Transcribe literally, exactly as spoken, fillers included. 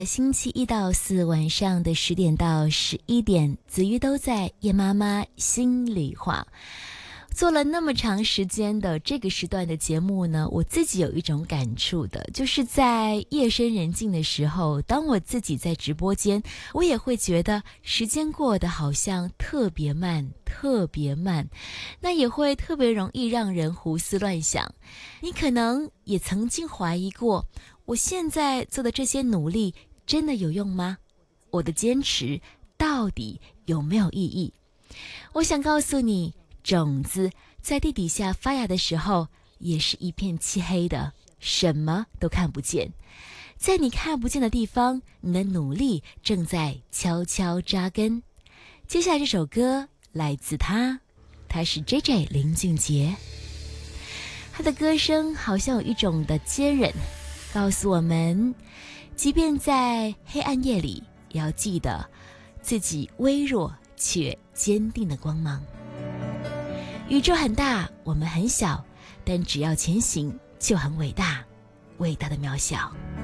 星期一到四晚上的十点到十一点，子瑜都在叶妈妈心里话。做了那么长时间的这个时段的节目呢，我自己有一种感触的，就是在夜深人静的时候，当我自己在直播间，我也会觉得时间过得好像特别慢特别慢，那也会特别容易让人胡思乱想。你可能也曾经怀疑过，我现在做的这些努力真的有用吗？我的坚持到底有没有意义？我想告诉你，种子在地底下发芽的时候，也是一片漆黑的，什么都看不见。在你看不见的地方，你的努力正在悄悄扎根。接下来这首歌来自他，他是 J J 林俊杰。他的歌声好像有一种的坚韧，告诉我们即便在黑暗夜里，也要记得自己微弱却坚定的光芒。宇宙很大，我们很小，但只要前行就很伟大，伟大的渺小。